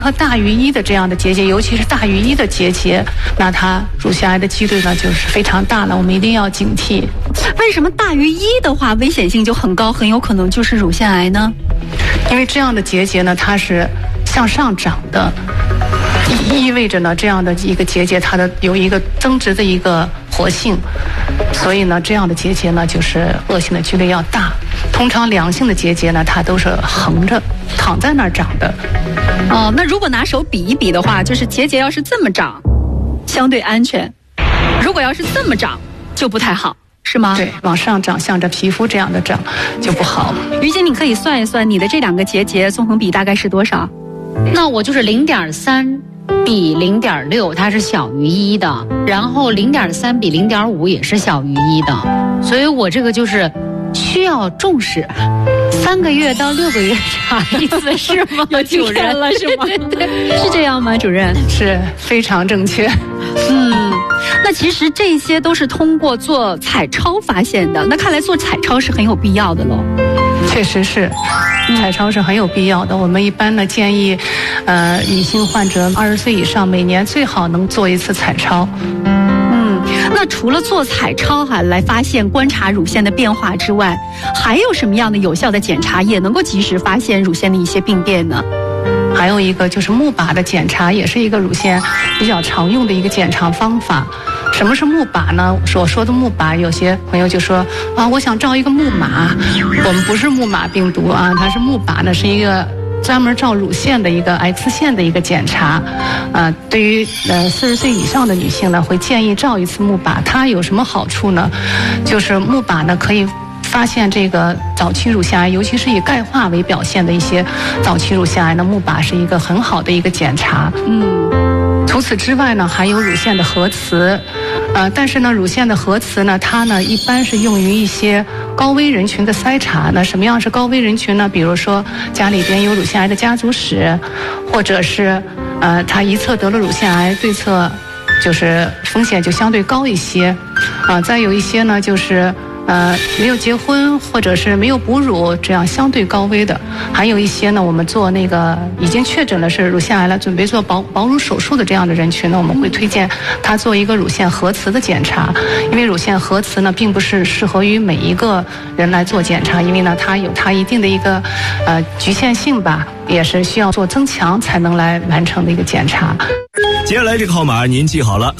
和大于1的这样的结节，尤其是大于1的结节，那它乳腺癌的几率呢就是非常大了，我们一定要警惕。 为什么大于1的话危险性就很高，很有可能就是乳腺癌呢？ 因为这样的结节呢，它是向上长的，意味着呢这样的一个结节它的有一个增殖的一个活性，所以呢这样的结节呢就是恶性的几率要大。通常良性的结节呢，它都是横着躺在那儿长的。 哦，那如果拿手比一比的话，就是结节要是这么长，相对安全；如果要是这么长，就不太好，是吗？ 对，往上长，向着皮肤这样的长就不好。 于姐，你可以算一算你的这2个结节纵横比大概是多少？ 那我就是0.3比0.6，它是小于1的，然后0.3比0.5也是小于1的，所以我这个就是需要重视。3个月到6个月查一次是吗？ 有经验了是吗？ 对， 是这样吗，主任？ 是非常正确。 那其实这些都是通过做彩超发现的，那看来做彩超是很有必要的喽。 确实是，彩超是很有必要的。我们一般呢建议，女性患者20岁以上每年最好能做1次彩超。 那除了做彩超来发现观察乳腺的变化之外，还有什么样的有效的检查也能够及时发现乳腺的一些病变呢？ 还有一个就是钼靶的检查，也是一个乳腺比较常用的一个检查方法。什么是钼靶呢？所说的钼靶，有些朋友就说啊，我想照一个木马。我们不是木马病毒啊，它是钼靶呢，是一个专门照乳腺的一个 X 线的一个检查。对于40岁以上的女性呢，会建议照1次钼靶。它有什么好处呢？就是钼靶呢可以发现这个早期乳腺癌，尤其是以钙化为表现的一些早期乳腺癌呢，钼靶是一个很好的一个检查。除此之外呢，还有乳腺的核磁。但是呢，乳腺的核磁呢，它呢一般是用于一些高危人群的筛查。那什么样是高危人群呢？比如说家里边有乳腺癌的家族史，或者是他一侧得了乳腺癌，对侧就是风险就相对高一些。再有一些呢就是没有结婚或者是没有哺乳，这样相对高危的。还有一些呢，我们做那个已经确诊了是乳腺癌了，准备做保乳手术的这样的人群呢，我们会推荐他做一个乳腺核磁的检查。因为乳腺核磁呢，并不是适合于每一个人来做检查，因为呢，它有它一定的一个局限性吧，也是需要做增强才能来完成的一个检查。 接下来这个号码您记好了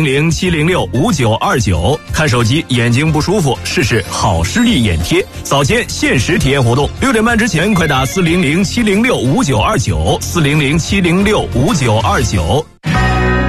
，400-706-5929。看手机眼睛不舒服，试试好视力眼贴，早间限时体验活动，6点半之前快打400-706-5929，400-706-5929。